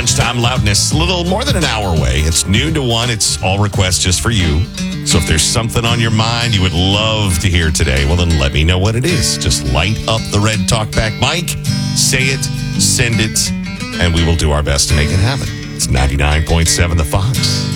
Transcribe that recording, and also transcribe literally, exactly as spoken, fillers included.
Lunchtime Loudness, a little more than an hour away. It's noon to one. It's all requests just for you. So if there's something on your mind you would love to hear today, well, then let me know what it is. Just light up the red talkback mic, say it, send it, and we will do our best to make it happen. It's ninety-nine point seven The Fox.